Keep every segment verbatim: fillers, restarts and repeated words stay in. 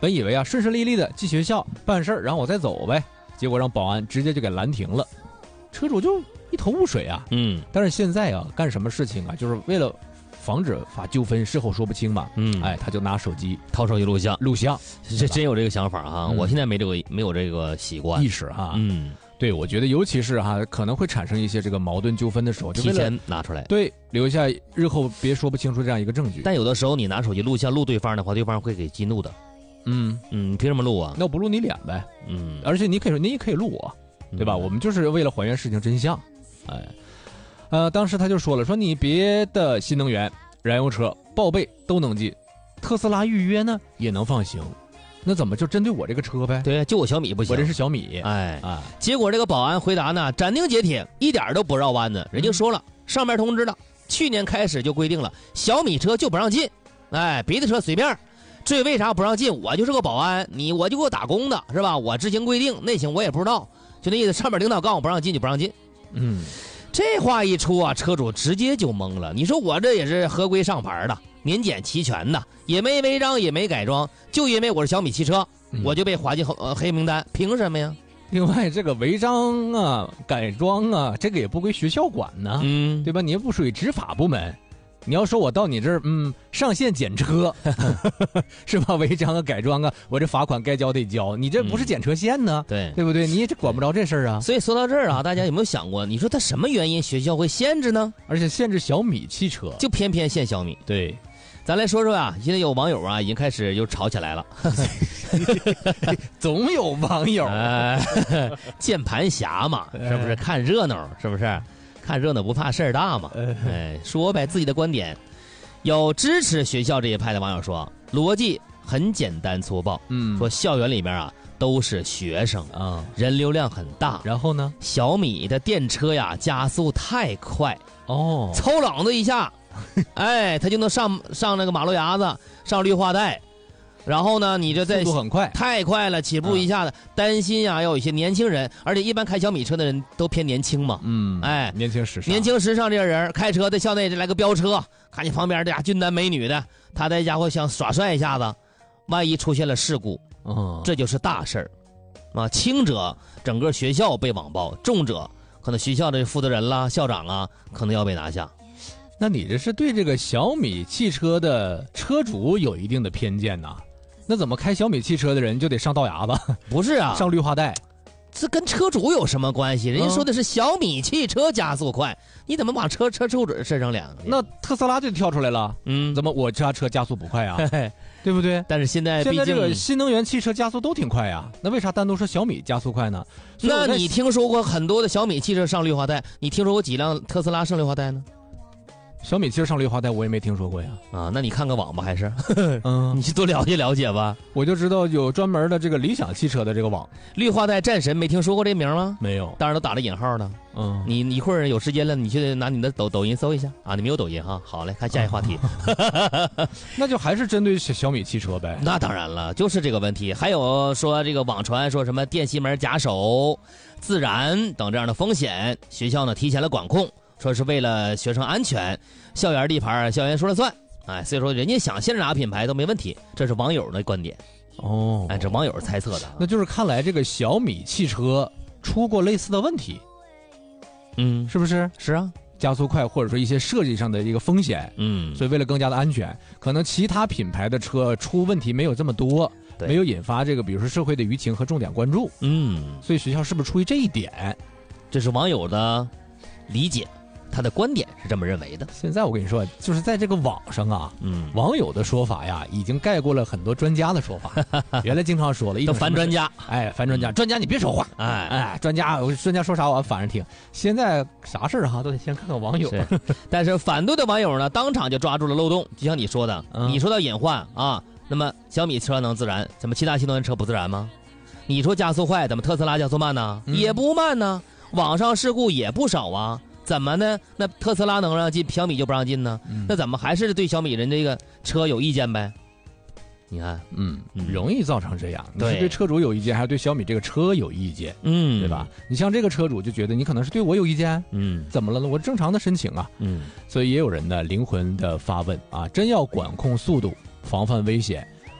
本以为啊顺顺利利的进学校办事儿，然后我再走呗，结果让保安直接就给拦停了，车主就一头雾水啊。 嗯， 但是现在啊干什么事情啊，就是为了防止发纠纷，事后说不清嘛。 嗯， 哎，他就拿手机掏手机录像， 录像， 这真有这个想法哈、 嗯、 我现在没这个没有这个习惯意识哈。 嗯， 对，我觉得尤其是哈可能会产生一些这个矛盾纠纷的时候， 提前拿出来， 对，留下日后别说不清楚这样一个证据。 但有的时候你拿手机录像录对方的话，对方会给激怒的。 嗯嗯，凭什么录啊？ 那我不录你脸呗。 嗯， 而且你可以说你也可以录我，对吧？ 嗯、 我们就是为了还原事情真相。哎，呃，当时他就说了，说你别的新能源燃油车报备都能进，特斯拉预约呢也能放行，那怎么就针对我这个车呗？ 对，就我小米不行， 我这是小米。 哎哎， 结果这个保安回答呢，斩钉截铁，一点都不绕弯子。人家说了，嗯、上面通知了，去年开始就规定了，小米车就不让进，哎，别的车随便。至于为啥不让进，我就是个保安，你我就给我打工的是吧？我执行规定，内情我也不知道，就那意思，上面领导告诉我不让进就不让进。 嗯， 这话一出啊，车主直接就懵了。你说我这也是合规上牌的，年检齐全的，也没违章也没改装，就因为我是小米汽车，嗯、我就被划进黑呃黑名单，凭什么呀？ 另外，这个违章啊、改装啊，这个也不归学校管呢， 嗯， 对吧？你也不属于执法部门。你要说我到你这儿，嗯，上线检车，是吧？违章啊、改装啊，我这罚款该交得交。你这不是检车线呢， 嗯、对对不对？你这管不着这事儿啊。 所以说到这儿啊，大家有没有想过，你说他什么原因学校会限制呢？ 而且限制小米汽车， 就偏偏限小米。 对， 咱来说说啊，现在有网友啊，已经开始又吵起来了。 总有网友， 呃、键盘侠嘛，是不是？看热闹，是不是？看热闹不怕事儿大嘛，哎，说呗自己的观点。有支持学校这一派的网友说，逻辑很简单粗暴， 嗯， 说校园里面啊都是学生啊， 人流量很大， 然后呢， 小米的电车呀加速太快， 哦， 抽冷子一下，哎，它就能上上那个马路牙子，上绿化带。然后呢，你这在速度很快， 太快了，起步一下子，嗯、担心呀、啊，要有一些年轻人，而且一般开小米车的人都偏年轻嘛， 嗯， 哎， 年轻时尚， 年轻时尚这个人开车在校内来个飙车，看见旁边这俩俊男美女的，他这家伙想耍帅一下子，万一出现了事故， 嗯， 这就是大事儿，啊，轻者整个学校被网暴，重者可能学校的负责人啦、校长啊，可能要被拿下。 那你这是对这个小米汽车的车主有一定的偏见呐？那怎么开小米汽车的人就得上道牙子？ 不是啊， 上绿化带， 这跟车主有什么关系？人家说的是小米汽车加速快，嗯、你怎么往车车主身上量？ 那特斯拉就跳出来了， 嗯， 怎么我家车加速不快啊？对不对？ 但是现在现在这个新能源汽车加速都挺快呀，那为啥单独说小米加速快呢？ 那你听说过很多的小米汽车上绿化带？你听说过几辆特斯拉上绿化带呢？ 小米汽车上绿化带我也没听说过呀。 啊，那你看个网吧还是？ 嗯， 你去多了解了解吧。 我就知道有专门的这个理想汽车的这个网。 绿化带战神没听说过这名吗？ 没有， 当然都打了引号的。 嗯， 你你一会儿有时间了，你去拿你的抖抖音搜一下啊。你没有抖音哈？好嘞，看下一话题。 那就还是针对小米汽车呗。 那当然了，就是这个问题。还有说这个网传说什么电吸门假手、自燃等这样的风险，学校呢提前了管控。说是为了学生安全，校园地盘校园说了算，哎，所以说人家想限制哪个品牌都没问题，这是网友的观点。 哦， 哎，这网友猜测的， 那就是看来这个小米汽车出过类似的问题， 嗯， 是不是？ 是啊， 加速快或者说一些设计上的一个风险， 嗯， 所以为了更加的安全，可能其他品牌的车出问题没有这么多，没有引发这个比如说社会的舆情和重点关注， 嗯， 所以学校是不是出于这一点？ 这是网友的理解。他的观点是这么认为的。 现在我跟你说，就是在这个网上啊，嗯，网友的说法呀，已经盖过了很多专家的说法。原来经常说了，一都烦专家， 哎，烦专家，专家你别说话，哎哎，专家，专家说啥我反着听。现在啥事儿哈，都得先看看网友。 但是反对的网友呢，当场就抓住了漏洞，就像你说的，嗯、你说到隐患啊，那么小米车能自燃，怎么其他新能源车不自燃吗？你说加速快，怎么特斯拉加速慢呢？嗯、也不慢呢，网上事故也不少啊。怎么呢？那特斯拉能让进，小米就不让进呢？嗯、那怎么还是对小米人这个车有意见呗？你看， 嗯，容易造成这样。你是对车主有意见，还是对小米这个车有意见？嗯，对吧？你像这个车主就觉得你可能是对我有意见，嗯，怎么了呢？我正常的申请啊，嗯，所以也有人呢灵魂的发问啊，真要管控速度，防范危险，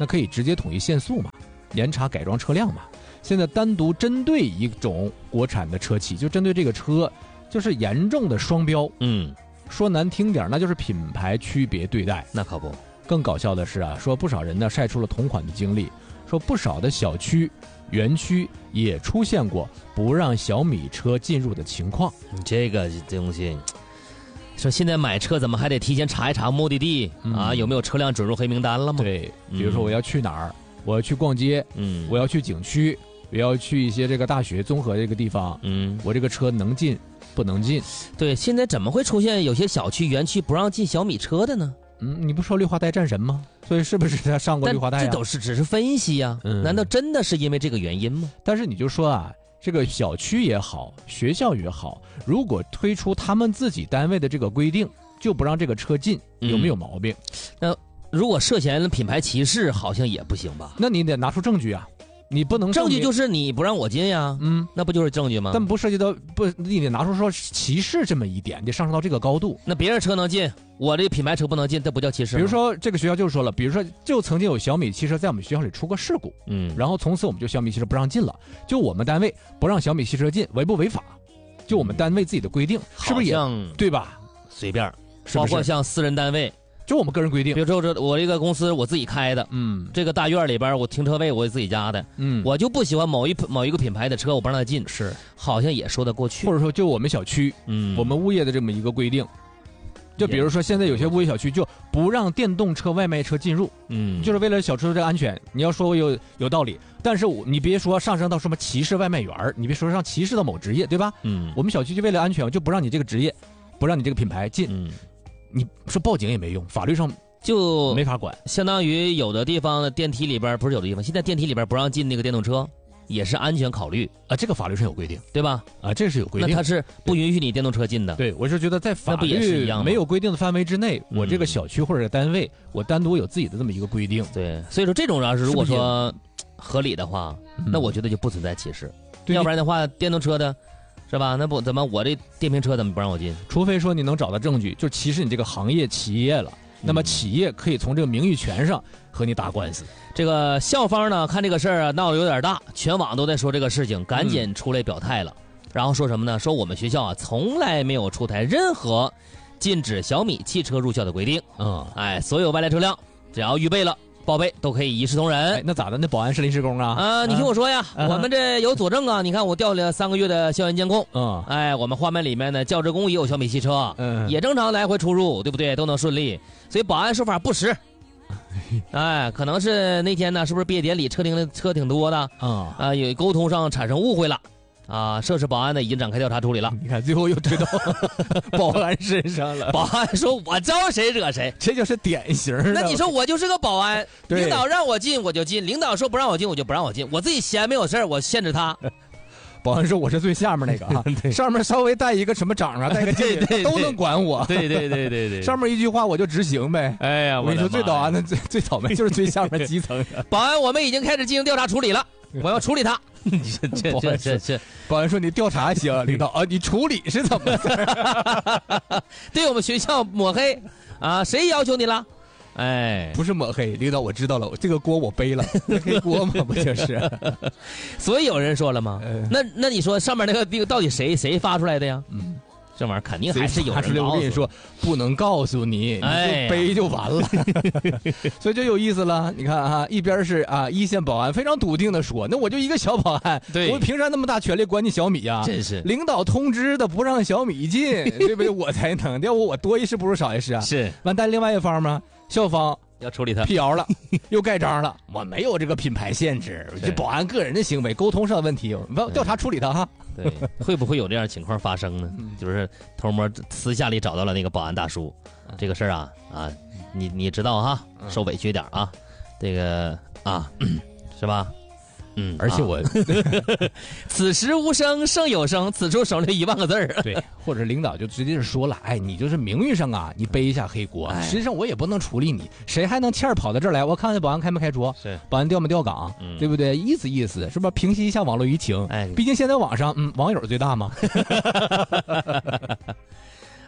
那可以直接统一限速嘛，严查改装车辆嘛。现在单独针对一种国产的车企，就针对这个车，就是严重的双标。 嗯， 说难听点，那就是品牌区别对待。 那可不。 更搞笑的是啊，说不少人呢晒出了同款的经历，说不少的小区、园区也出现过不让小米车进入的情况。 你这个东西，说现在买车怎么还得提前查一查目的地、嗯、啊？有没有车辆准入黑名单了吗？ 对，比如说我要去哪儿，嗯、我要去逛街，嗯，我要去景区，我要去一些这个大学综合这个地方，嗯，我这个车能进不能进？ 对，现在怎么会出现有些小区、园区不让进小米车的呢？ 嗯，你不说绿化带战神吗？所以是不是他上过绿化带、啊？ 这都是只是分析呀、啊嗯，难道真的是因为这个原因吗？ 但是你就说啊，这个小区也好，学校也好，如果推出他们自己单位的这个规定，就不让这个车进，有没有毛病？ 嗯、那如果涉嫌品牌歧视，好像也不行吧？ 那你得拿出证据啊。你不能证据就是你不让我进呀，嗯，那不就是证据吗？ 但不涉及到不，你得拿出说歧视这么一点，得上升到这个高度。 那别人车能进，我这品牌车不能进，这不叫歧视吗？ 比如说这个学校就说了，比如说就曾经有小米汽车在我们学校里出过事故，嗯，然后从此我们就小米汽车不让进了，就我们单位不让小米汽车进，违不违法？就我们单位自己的规定，是不是也对吧？ 随便，包括像私人单位。 就我们个人规定， 比如说我这个公司我自己开的，嗯，这个大院里边我停车位我自己家的，嗯，我就不喜欢某一某一个品牌的车，我不让他进， 是， 好像也说得过去。 或者说就我们小区，嗯，我们物业的这么一个规定，就比如说现在有些物业小区就不让电动车外卖车进入，嗯，就是为了小车的安全。你要说我有有道理，但是我你别说上升到什么歧视外卖员，你别说上歧视到某职业，对吧？嗯，我们小区就为了安全，我就不让你这个职业，不让你这个品牌进，嗯。你说报警也没用，法律上就没法管。 相当于有的地方的电梯里边，不是有的地方，现在电梯里边不让进那个电动车，也是安全考虑啊。这个法律上有规定， 对吧？ 啊，这是有规定。 那它是不允许你电动车进的。 对，我是觉得在法律没有规定的范围之内，我这个小区或者单位，我单独有自己的这么一个规定。 对，所以说这种要是如果说合理的话，那我觉得就不存在歧视。要不然的话，电动车的。是吧？那不怎么我这电瓶车怎么不让我进？ 除非说你能找到证据，就歧视你这个行业企业了。那么企业可以从这个名誉权上和你打官司。 这个校方呢，看这个事儿啊闹得有点大，全网都在说这个事情，赶紧出来表态了。嗯、然后说什么呢？说我们学校啊从来没有出台任何禁止小米汽车入校的规定。嗯，哎，所有外来车辆只要预备了。报备都可以一视同仁、 哎，那咋的？那保安是临时工啊？ 啊，你听我说呀，啊、我们这有佐证啊！你看我调了三个月的校园监控，嗯，哎，我们画面里面呢，教职工也有小米汽车，嗯，也正常来回出入，对不对？都能顺利，所以保安说法不实。哎，可能是那天呢，是不是毕业典礼车停的车挺多的啊？啊、呃，有沟通上产生误会了。啊，涉事保安呢已经展开调查处理了。 你看，最后又推到保安身上了。 保安说：“我招谁惹谁？” 这就是典型的。 那你说我就是个保安，领导让我进我就进，领导说不让我进我就不让我进，我自己闲没有事我限制他。 保安说：“我是最下面那个啊，上面稍微带一个什么长啊，带个经理都能管我。 对对对对对， 上面一句话我就执行呗。 哎呀， 我跟你说，最保安的最最倒霉就是最下面基层的。 保安，我们已经开始进行调查处理了，我要处理他。”这这这这这， 保安说你调查行，领导啊，你处理是怎么事？ 对我们学校抹黑啊，谁要求你了？哎， 不是抹黑，领导我知道了，这个锅我背了，黑锅嘛不就是？ 所以有人说了吗？呃、那那你说上面那个那个到底谁谁发出来的呀？嗯。这玩意儿肯定还是有人告诉我跟你说，不能告诉你，你就背就完了，哎、所以就有意思了。你看啊，一边是啊一线保安非常笃定的说，那我就一个小保安，我凭啥那么大权力管你小米啊？ 真是领导通知的不让小米进，对不对？我才能，要不我多一事不如少一事啊。 是完，但另外一方嘛，校方。 要处理他辟谣了，又盖章了。我没有这个品牌限制，这保安个人的行为，沟通上的问题，调查处理他哈。 对，会不会有这样情况发生呢？就是偷摸私下里找到了那个保安大叔，这个事儿啊啊，你你知道哈，受委屈点啊，这个啊，是吧？嗯， 而且我，啊、 此时无声胜有声，此处省略一万个字儿。 对，或者领导就直接是说了，哎，你就是名誉上啊，你背一下黑锅，哎、实际上我也不能处理你，谁还能欠儿跑到这儿来？我看看保安开没开除， 是保安调没调岗，嗯、对不对？意思意思，是吧？平息一下网络舆情。哎，毕竟现在网上，嗯，网友最大嘛。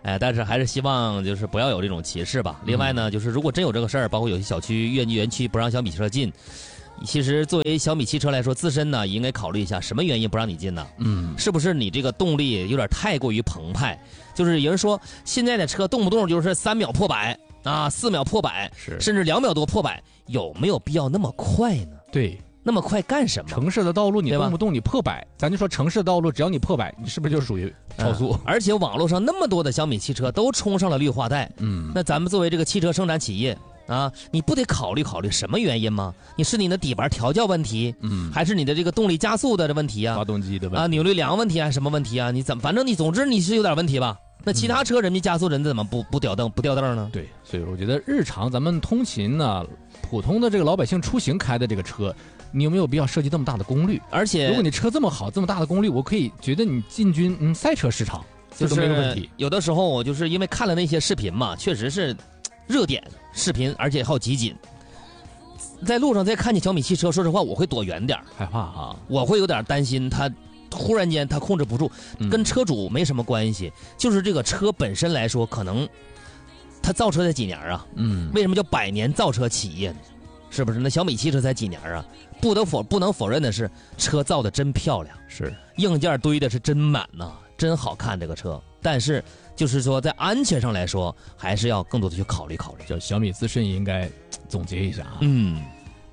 哎，但是还是希望就是不要有这种歧视吧。另外呢，就是如果真有这个事儿，包括有些小区园园区不让小米汽车进，其实作为小米汽车来说，自身呢也应该考虑一下什么原因不让你进呢？嗯，是不是你这个动力有点太过于澎湃？就是有人说现在的车动不动就是三秒破百啊，四秒破百， 是甚至两秒多破百，有没有必要那么快呢？ 对。 那么快干什么？ 城市的道路你动不动你破百，咱就说城市的道路只要你破百，你是不是就属于超速？ 嗯、而且网络上那么多的小米汽车都冲上了绿化带，嗯，那咱们作为这个汽车生产企业啊，你不得考虑考虑什么原因吗？你是你的底盘调教问题，嗯，还是你的这个动力加速的问题啊？ 发动机的问题啊，扭力梁问题还是什么问题啊？你怎么反正你总之你是有点问题吧？那其他车人家加速人怎么不不掉凳不掉凳呢？ 对，所以我觉得日常咱们通勤呢，普通的这个老百姓出行开的这个车。你有没有必要设计这么大的功率？ 而且， 如果你车这么好，这么大的功率，我可以觉得你进军嗯赛车市场，这都没有问题。 有的时候我就是因为看了那些视频嘛，确实是热点视频，而且还有集锦。在路上再看见小米汽车，说实话我会躲远点， 害怕哈， 我会有点担心它忽然间它控制不住，跟车主没什么关系，嗯、就是这个车本身来说，可能它造车才几年啊？嗯，为什么叫百年造车企业呢？是不是？那小米汽车才几年啊？不得否不能否认的是，车造的真漂亮， 是硬件堆的是真满呐、啊，真好看这个车。但是就是说，在安全上来说，还是要更多的去考虑考虑。 就小米自身也应该总结一下啊。 嗯。